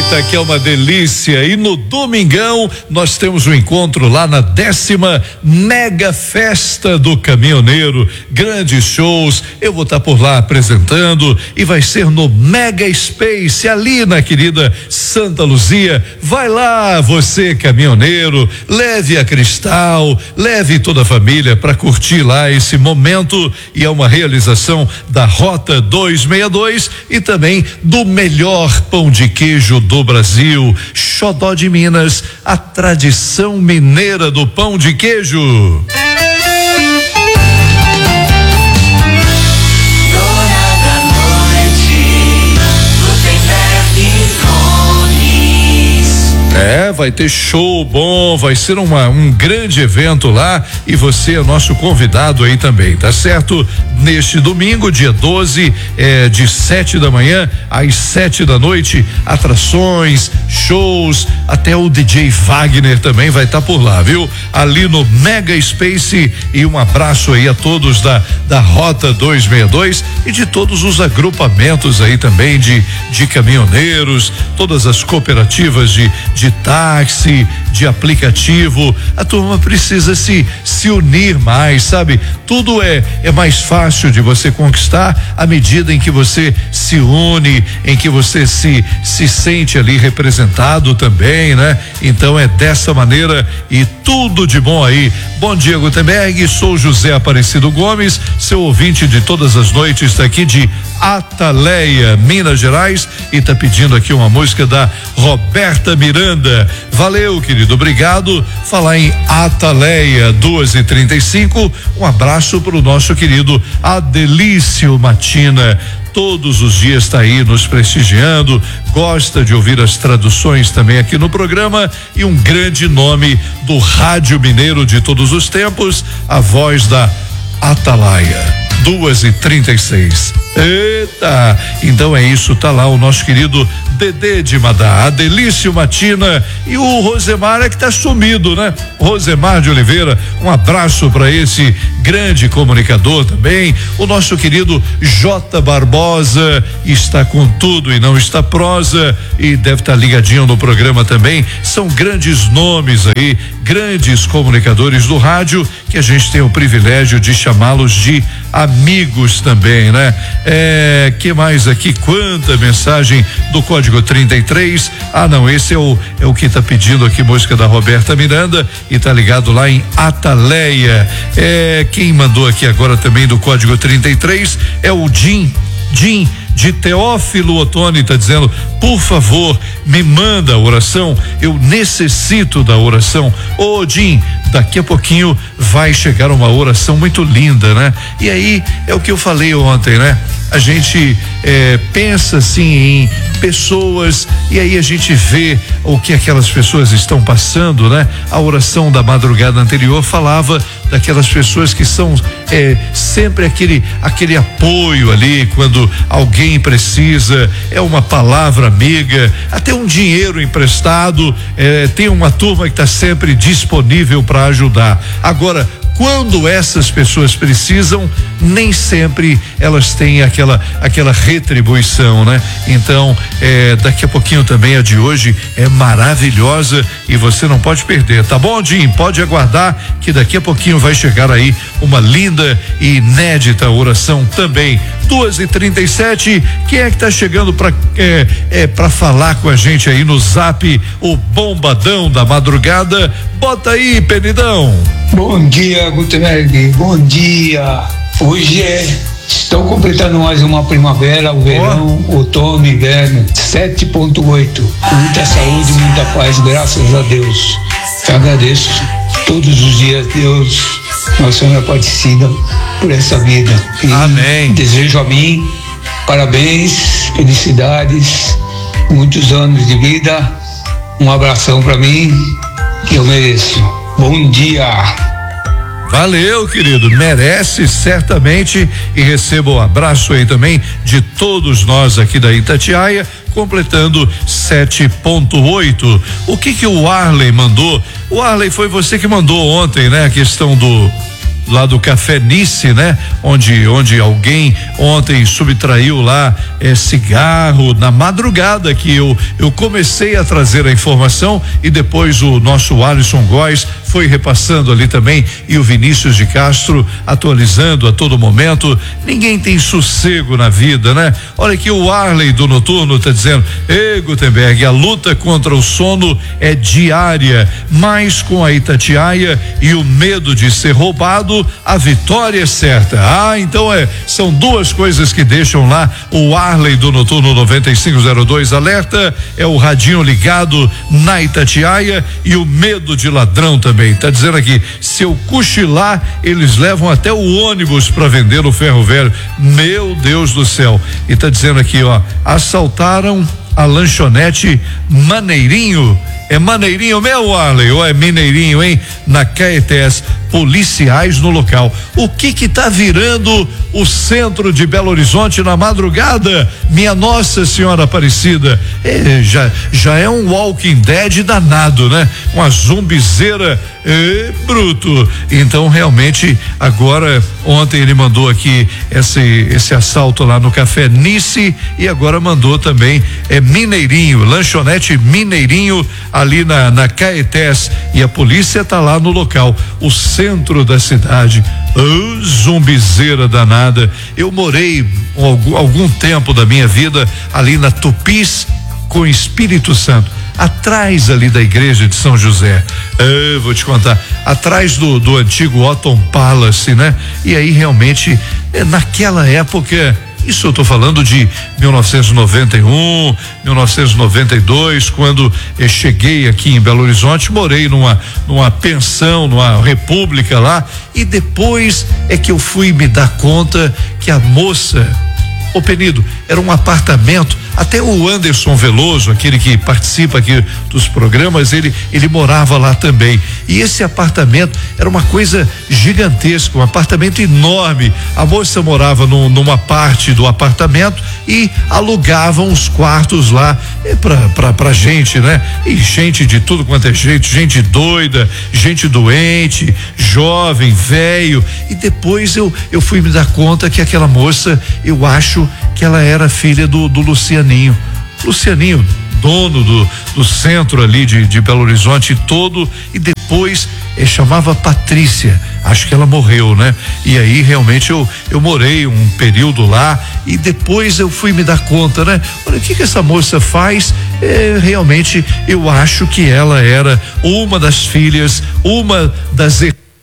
Eita, que é uma delícia. E no domingão nós temos um encontro lá na 10ª Mega Festa do Caminhoneiro. Grandes shows, eu vou estar por lá apresentando e vai ser no Mega Space, ali na querida Santa Luzia. Vai lá, você caminhoneiro, leve a Cristal, leve toda a família para curtir lá esse momento, e é uma realização da Rota 262 e também do melhor pão de queijo do Brasil, Xodó de Minas, a tradição mineira do pão de queijo. Vai ter show bom, vai ser um grande evento lá, e você é nosso convidado aí também, tá certo? Neste domingo, dia 12, de 7 da manhã às 7 da noite, atrações, shows, até o DJ Wagner também vai estar por lá, viu? Ali no Mega Space. E um abraço aí a todos da Rota 262 e de todos os agrupamentos aí também de caminhoneiros, todas as cooperativas de táxi, de aplicativo. A turma precisa se unir mais, sabe? Tudo é mais fácil de você conquistar à medida em que você se une, em que você se sente ali representado também, né? Então é dessa maneira, e tudo de bom aí. Bom dia, Gutenberg, sou José Aparecido Gomes, seu ouvinte de todas as noites daqui de Ataleia, Minas Gerais, e tá pedindo aqui uma música da Roberta Miranda. Valeu, querido, obrigado. Falar em Ataleia, 2h35, um abraço pro nosso querido Adelício Matina. Todos os dias está aí nos prestigiando, gosta de ouvir as traduções também aqui no programa, e um grande nome do rádio mineiro de todos os tempos, a voz da Atalaia. 2h36. Eita, então é isso, tá lá o nosso querido Dedê de Madá, Adelício Matina, e o Rosemar é que tá sumido, né? Rosemar de Oliveira, um abraço para esse grande comunicador também. O nosso querido J Barbosa está com tudo e não está prosa, e deve estar ligadinho no programa também. São grandes nomes aí, grandes comunicadores do rádio, que a gente tem o privilégio de chamá-los de amigos também, né? Que mais aqui? Quanta mensagem do código 33. Não, esse é o que tá pedindo aqui, música da Roberta Miranda, e tá ligado lá em Ataleia. Quem mandou aqui agora também do código 33 é o Jim de Teófilo Otoni, tá dizendo: por favor, me manda a oração, eu necessito da oração. Ô Jim, daqui a pouquinho vai chegar uma oração muito linda, né? E aí é o que eu falei ontem, né? A gente pensa assim em pessoas, e aí a gente vê o que aquelas pessoas estão passando, né? A oração da madrugada anterior falava daquelas pessoas que são sempre aquele apoio ali quando alguém precisa, é uma palavra amiga, até um dinheiro emprestado, tem uma turma que está sempre disponível para ajudar. Agora, quando essas pessoas precisam, nem sempre elas têm aquela retribuição, né? Então, daqui a pouquinho também a de hoje é maravilhosa e você não pode perder, tá bom, Jim? Pode aguardar que daqui a pouquinho vai chegar aí uma linda e inédita oração também. 2h37, quem é que tá chegando pra falar com a gente aí no Zap, o bombadão da madrugada? Bota aí, Penidão. Bom dia, Gutenberg, bom dia. Hoje estão completando mais uma primavera, o verão, outono, inverno, 7.8. Muita saúde, muita paz, graças a Deus. Eu agradeço todos os dias, Deus, Nossa Senhora Aparecida, por essa vida. E amém. Desejo a mim parabéns, felicidades, muitos anos de vida. Um abração para mim, que eu mereço. Bom dia. Valeu, querido, merece certamente, e receba o abraço aí também de todos nós aqui da Itatiaia, completando 7.8. O que o Arley mandou? O Arley, foi você que mandou ontem, né? A questão lá do Café Nice, né? Onde alguém ontem subtraiu lá cigarro na madrugada que eu comecei a trazer a informação e depois o nosso Alisson Góes foi repassando ali também e o Vinícius de Castro atualizando a todo momento. Ninguém tem sossego na vida, né? Olha aqui o Arley do Noturno tá dizendo: ei, Gutenberg, a luta contra o sono é diária, mas com a Itatiaia e o medo de ser roubado, a vitória é certa. Então são duas coisas que deixam lá o Arley do Noturno 9502 alerta, é o radinho ligado na Itatiaia e o medo de ladrão também. Tá dizendo aqui, se eu cochilar, eles levam até o ônibus para vender no ferro velho. Meu Deus do céu. E tá dizendo aqui, assaltaram a lanchonete Maneirinho. É Maneirinho mesmo, Arley, ou é Mineirinho, hein? Na Caetés, policiais no local. O que tá virando o centro de Belo Horizonte na madrugada? Minha Nossa Senhora Aparecida. Já é um Walking Dead danado, né? Uma zumbizeira bruto. Então, realmente, agora, ontem ele mandou aqui esse assalto lá no Café Nice e agora mandou também Mineirinho, lanchonete Mineirinho ali na Caetés, e a polícia tá lá no local, o centro da cidade. Zumbizeira danada. Eu morei algum tempo da minha vida ali na Tupis com Espírito Santo, atrás ali da igreja de São José. Vou te contar, atrás do antigo Otton Palace, né? E aí realmente naquela época, isso eu tô falando de 1991, 1992, quando eu cheguei aqui em Belo Horizonte, morei numa pensão, numa república lá, e depois é que eu fui me dar conta que a moça, ô Penido, era um apartamento. Até o Anderson Veloso, aquele que participa aqui dos programas, ele morava lá também. E esse apartamento era uma coisa gigantesca, um apartamento enorme. A moça morava numa parte do apartamento e alugavam os quartos lá pra gente, né? E gente de tudo quanto é jeito, gente doida, gente doente, jovem, velho. E depois eu fui me dar conta que aquela moça, eu acho que ela era filha do Lucianinho, dono do centro ali de Belo Horizonte todo, e depois chamava Patrícia, acho que ela morreu, né? E aí realmente eu morei um período lá e depois eu fui me dar conta, né? Olha, o que essa moça faz? Realmente eu acho que ela era uma das filhas, uma das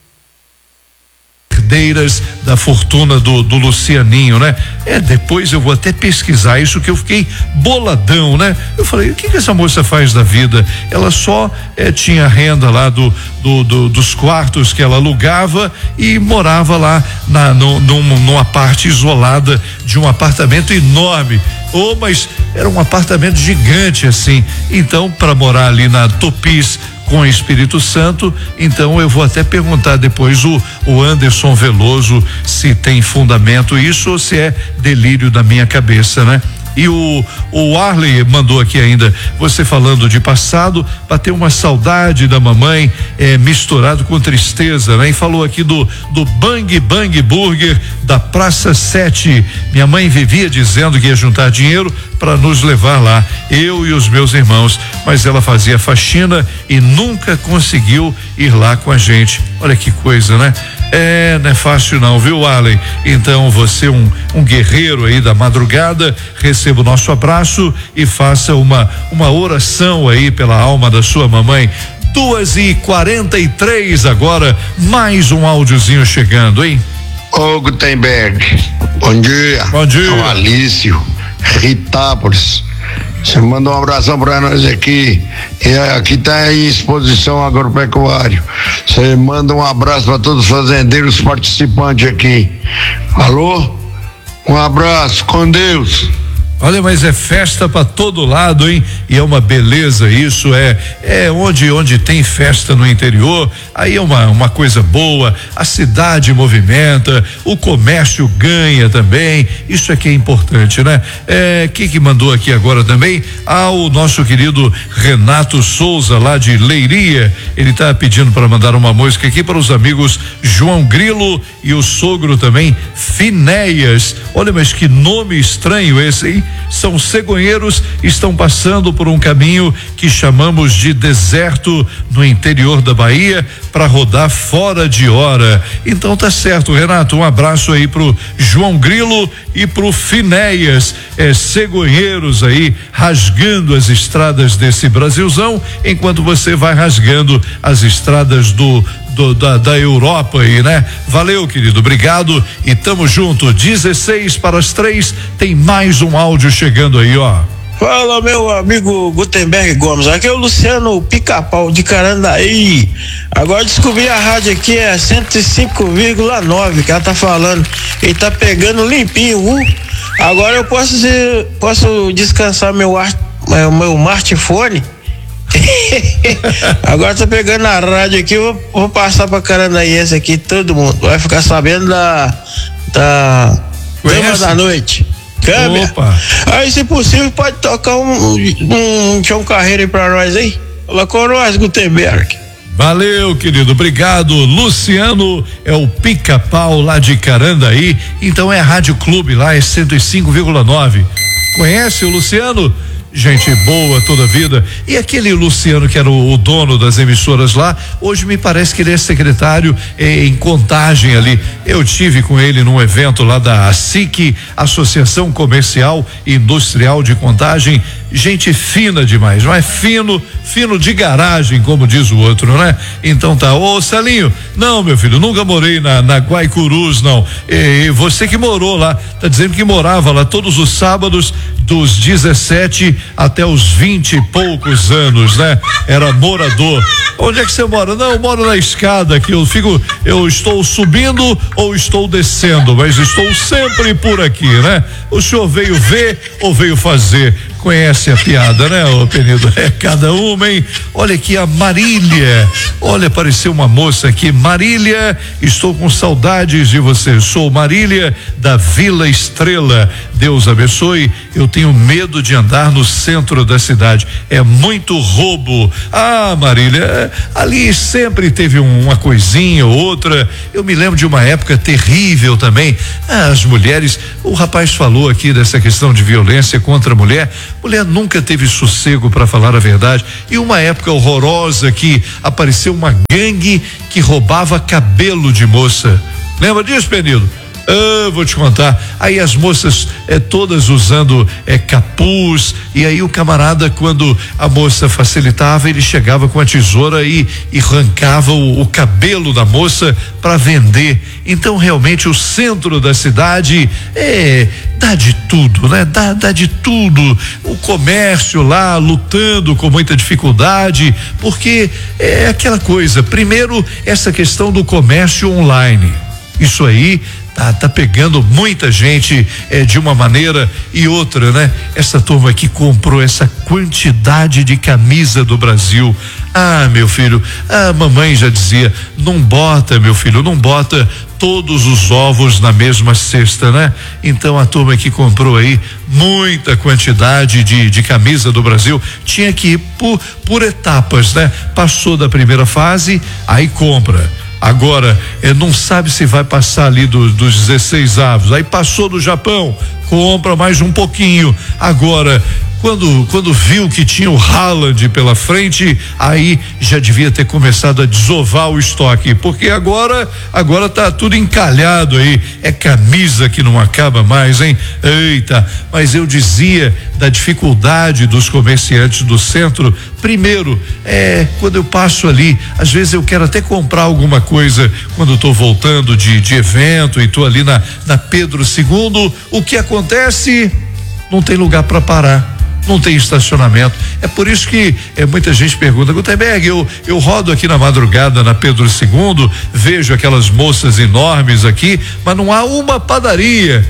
herdeiras da fortuna do Lucianinho, né? Depois eu vou até pesquisar isso, que eu fiquei boladão, né? Eu falei, o que essa moça faz da vida? Ela só tinha renda lá dos quartos que ela alugava e morava lá numa parte isolada de um apartamento enorme. Mas era um apartamento gigante assim. Então, para morar ali na Tupis com Espírito Santo, então eu vou até perguntar depois o Anderson Veloso se tem fundamento isso ou se é delírio da minha cabeça, né? E o Arley mandou aqui ainda, você falando de passado, bateu uma saudade da mamãe, misturado com tristeza, né? E falou aqui do Bang Bang Burger da Praça 7. Minha mãe vivia dizendo que ia juntar dinheiro para nos levar lá, eu e os meus irmãos, mas ela fazia faxina e nunca conseguiu ir lá com a gente. Olha que coisa, né? Não é fácil não, viu, Arley? Então você um guerreiro aí da madrugada, receba o nosso abraço e faça uma oração aí pela alma da sua mamãe. 2h43 agora, mais um áudiozinho chegando, hein? Ô Gutenberg, bom dia. Bom dia. É o Alício, Ritápolis. Você manda um abração pra nós aqui. E aqui tá em exposição agropecuário. Você manda um abraço para todos os fazendeiros participantes aqui. Alô? Um abraço, com Deus. Olha, mas é festa pra todo lado, hein? E é uma beleza isso, onde tem festa no interior, aí é uma coisa boa, a cidade movimenta, o comércio ganha também, isso é que é importante, né? Quem que mandou aqui agora também? O nosso querido Renato Souza, lá de Leiria, ele tá pedindo para mandar uma música aqui para os amigos João Grilo e o sogro também, Finéias. Olha, mas que nome estranho esse, hein? São cegonheiros, estão passando por um caminho que chamamos de deserto no interior da Bahia para rodar fora de hora. Então tá certo, Renato, um abraço aí pro João Grilo e pro Finéias, cegonheiros aí rasgando as estradas desse Brasilzão, enquanto você vai rasgando as estradas da Europa aí, né? Valeu, querido, obrigado e tamo junto. 2:16 tem mais um áudio chegando aí, ó. Fala, meu amigo Gutenberg Gomes, aqui é o Luciano Pica-Pau de Carandaí. Agora descobri a rádio aqui, é 105,9 que ela tá falando, e tá pegando limpinho, Agora eu posso descansar meu smartphone. Agora tô pegando a rádio aqui, vou passar pra Carandaíense aqui, todo mundo vai ficar sabendo da Dama da Noite. Câmbia. Opa. Aí, se possível, pode tocar um Tião Carreiro aí pra nós aí. Fala com nós, Gutenberg. Valeu, querido, obrigado. Luciano é o Pica-Pau lá de Carandaí, então é a Rádio Clube lá, é 105,9. Conhece o Luciano? Gente boa toda a vida. E aquele Luciano que era o dono das emissoras lá, hoje me parece que ele é secretário em Contagem ali. Eu tive com ele num evento lá da ASIC, Associação Comercial e Industrial de Contagem. Gente fina demais, não é fino de garagem, como diz o outro, né? Então tá, ô Salinho, não, meu filho, nunca morei na Guaicurus, não. E você que morou lá, tá dizendo que morava lá todos os sábados dos 17 até os 20 e poucos anos, né? Era morador. Onde é que você mora? Não, eu moro na escada aqui, eu estou subindo ou estou descendo, mas estou sempre por aqui, né? O senhor veio ver ou veio fazer? Conhece a piada, né, ô Penido? É cada uma, hein? Olha aqui a Marília. Olha, apareceu uma moça aqui. Marília, estou com saudades de você. Sou Marília da Vila Estrela. Deus abençoe. Eu tenho medo de andar no centro da cidade. É muito roubo. Marília, ali sempre teve uma coisinha ou outra. Eu me lembro de uma época terrível também. As mulheres, o rapaz falou aqui dessa questão de violência contra a mulher. Mulher nunca teve sossego, para falar a verdade, e uma época horrorosa que apareceu uma gangue que roubava cabelo de moça. Lembra disso, Penido? Vou te contar. Aí as moças todas usando capuz, e aí o camarada, quando a moça facilitava, ele chegava com a tesoura e arrancava o cabelo da moça para vender. Então realmente o centro da cidade dá de tudo, né? Dá de tudo. O comércio lá lutando com muita dificuldade, porque é aquela coisa. Primeiro, essa questão do comércio online. Isso aí tá pegando muita gente de uma maneira e outra, né? Essa turma que comprou essa quantidade de camisa do Brasil. Meu filho, a mamãe já dizia, não bota, meu filho, não bota todos os ovos na mesma cesta, né? Então a turma que comprou aí muita quantidade de camisa do Brasil tinha que ir por etapas, né? Passou da primeira fase, aí compra. Agora, não sabe se vai passar ali dos 16 avos. Aí passou do Japão, compra mais um pouquinho. Agora, quando viu que tinha o Haaland pela frente, aí já devia ter começado a desovar o estoque, porque agora tá tudo encalhado aí, é camisa que não acaba mais, hein? Eita, mas eu dizia da dificuldade dos comerciantes do centro. Primeiro, quando eu passo ali, às vezes eu quero até comprar alguma coisa quando eu tô voltando de evento e tô ali na Pedro II, o que acontece? Não tem lugar para parar. não tem estacionamento. É por isso que muita gente pergunta, Gutenberg, eu rodo aqui na madrugada na Pedro II, vejo aquelas moças enormes aqui, mas não há uma padaria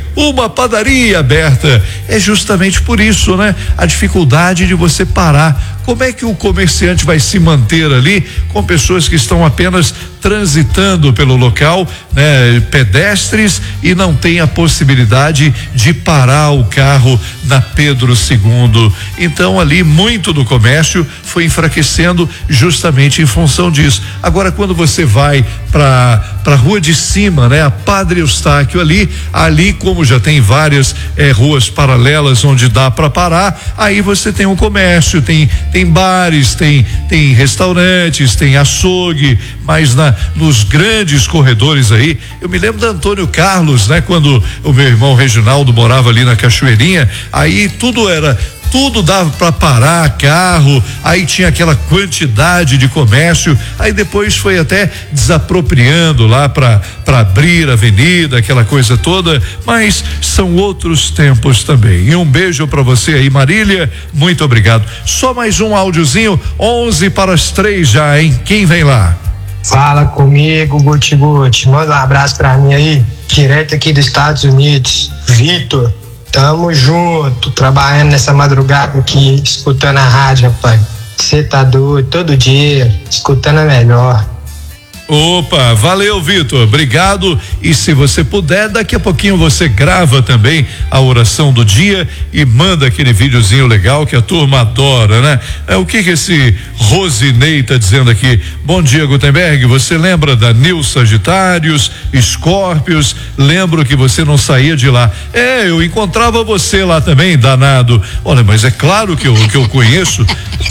aberta. É justamente por isso, né? A dificuldade de você parar. Como é que o comerciante vai se manter ali com pessoas que estão apenas transitando pelo local, né? Pedestres, e não tem a possibilidade de parar o carro na Pedro II. Então ali muito do comércio foi enfraquecendo justamente em função disso. Agora quando você vai para rua de cima, né? A Padre Eustáquio ali como já tem várias ruas paralelas onde dá para parar, aí você tem um comércio, tem bares, tem restaurantes, tem açougue, mas nos grandes corredores aí, eu me lembro da Antônio Carlos, né? Quando o meu irmão Reginaldo morava ali na Cachoeirinha, aí tudo dava para parar carro, aí tinha aquela quantidade de comércio, aí depois foi até desapropriando lá para abrir a avenida, aquela coisa toda, mas são outros tempos também. E um beijo para você aí, Marília, muito obrigado. Só mais um áudiozinho, 2:50 já, hein? Quem vem lá? Fala comigo, Guti. Manda um abraço pra mim aí, direto aqui dos Estados Unidos. Vitor, tamo junto, trabalhando nessa madrugada aqui, escutando a rádio, rapaz. Você tá doido, todo dia, escutando a melhor. Opa, valeu, Vitor, obrigado. E se você puder, daqui a pouquinho você grava também a oração do dia e manda aquele videozinho legal que a turma adora, né? O que esse Rosinei tá dizendo aqui? Bom dia, Gutenberg, você lembra da Nil Sagitários, Escórpios? Lembro que você não saía de lá. Eu encontrava você lá também, danado. Olha, mas é claro que eu conheço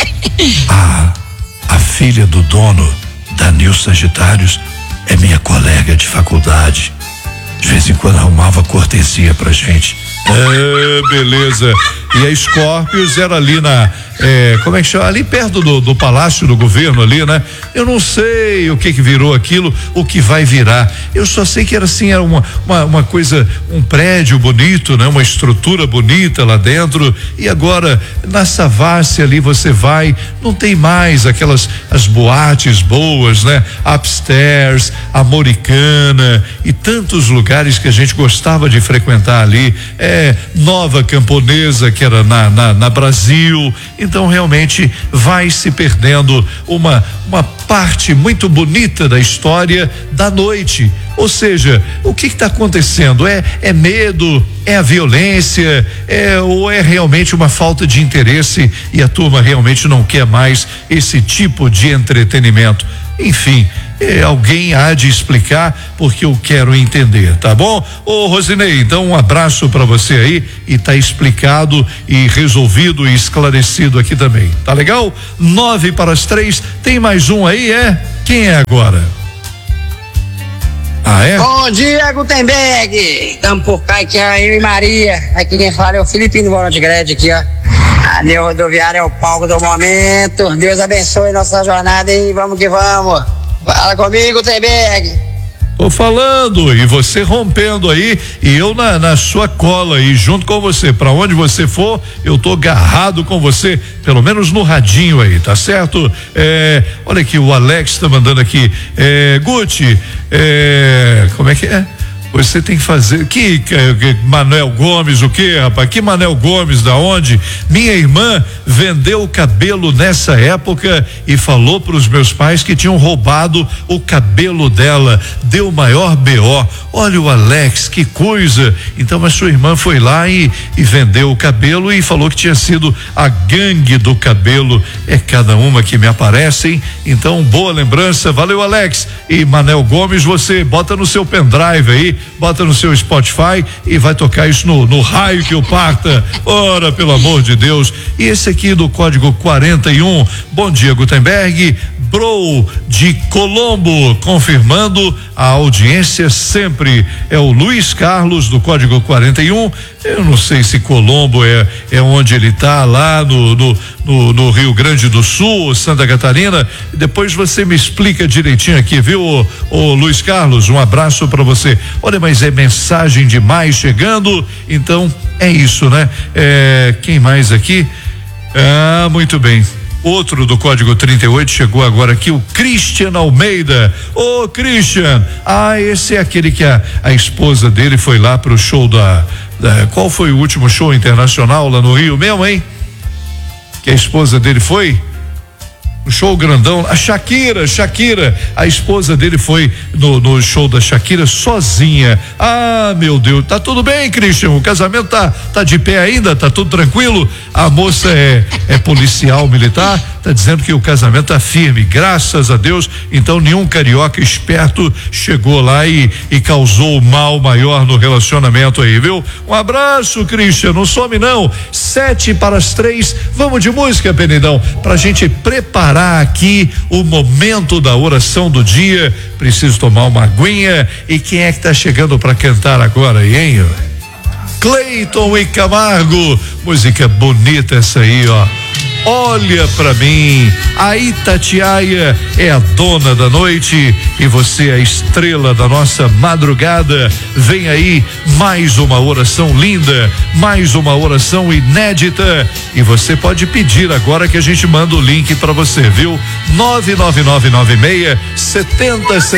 a filha do dono da Nil Sagitários, é minha colega de faculdade. De vez em quando arrumava cortesia pra gente. Beleza. E a Escórpios era ali como é que chama? Ali perto do Palácio do Governo ali, né? Eu não sei o que virou aquilo, o que vai virar. Eu só sei que era assim, era uma coisa, um prédio bonito, né? Uma estrutura bonita lá dentro. E agora, na Savassi ali você vai, não tem mais as boates boas, né? Upstairs, Americana e tantos lugares que a gente gostava de frequentar ali. Nova Camponesa, que era na Brasil. Então realmente vai se perdendo uma parte muito bonita da história da noite. Ou seja, o que está acontecendo? É medo? É a violência? Ou é realmente uma falta de interesse e a turma realmente não quer mais esse tipo de entretenimento? Enfim, alguém há de explicar, porque eu quero entender, tá bom? Ô Rosinei, então um abraço para você aí, e tá explicado e resolvido e esclarecido aqui também, tá legal? 2:50, tem mais um aí, Quem é agora? Bom dia, Gutenberg. Tamo por cá, aqui é eu e Maria. Aqui quem fala é o Filipinho do Volante Grande aqui, ó. A Neo Rodoviária é o palco do momento. Deus abençoe nossa jornada e vamos que vamos. Fala comigo, Gutenberg. Tô falando, e você rompendo aí, e eu na sua cola aí, junto com você. Pra onde você for, eu tô agarrado com você, pelo menos no radinho aí, tá certo? Olha aqui, o Alex tá mandando aqui, Guti, como é que é? Você tem que fazer, que Manuel Gomes, o que, rapaz? Que Manuel Gomes, da onde? Minha irmã vendeu o cabelo nessa época e falou para os meus pais que tinham roubado o cabelo dela, deu o maior BO. Olha o Alex, que coisa. Então a sua irmã foi lá e vendeu o cabelo e falou que tinha sido a gangue do cabelo. É cada uma que me aparece, hein? Então, boa lembrança, valeu, Alex. E Manuel Gomes, você bota no seu pendrive aí, bota no seu Spotify e vai tocar isso no raio que o parta. Ora, pelo amor de Deus. E esse aqui do código 41, bom dia, Gutenberg, Bro de Colombo, confirmando a audiência sempre. É o Luiz Carlos do código 41. Eu não sei se Colombo é onde ele tá, lá no Rio Grande do Sul, Santa Catarina. Depois você me explica direitinho aqui, viu, ô Luiz Carlos? Um abraço para você. Olha, mas é mensagem demais chegando. Então é isso, né? Quem mais aqui? Ah, muito bem. Outro do código 38 chegou agora aqui, o Christian Almeida. Ô, Christian, esse é aquele que a esposa dele foi lá pro show qual foi o último show internacional lá no Rio mesmo, hein? Que a esposa dele foi? O show grandão, a Shakira, a esposa dele foi no show da Shakira sozinha. Ah, meu Deus, tá tudo bem, Christian? O casamento tá de pé ainda? Tá tudo tranquilo? A moça é policial militar, tá dizendo que o casamento tá firme, graças a Deus. Então nenhum carioca esperto chegou lá e causou mal maior no relacionamento aí, viu? Um abraço, Christian, não some não. 2:07. Vamos de música, Penidão, pra gente preparar aqui o momento da oração do dia. Preciso tomar uma aguinha. E quem é que tá chegando para cantar agora aí, hein? Cleiton e Camargo, música bonita essa aí, ó. Olha pra mim, a Itatiaia é a dona da noite e você é a estrela da nossa madrugada. Vem aí mais uma oração linda, mais uma oração inédita e você pode pedir agora que a gente manda o link pra você, viu? 99996 7070.